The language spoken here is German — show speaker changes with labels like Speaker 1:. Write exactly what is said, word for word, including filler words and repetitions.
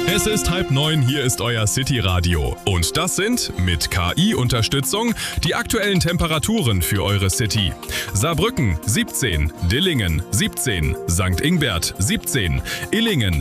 Speaker 1: Es ist halb neun, hier ist euer City-Radio. Und das sind, mit K I-Unterstützung, die aktuellen Temperaturen für eure City. Saarbrücken siebzehn, Dillingen siebzehn, Sankt Ingbert siebzehn, Illingen